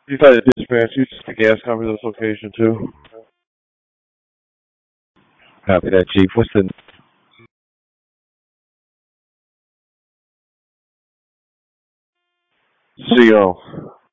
You got a dispatch. You just the gas company this location too. Copy that, Chief. What's the CO.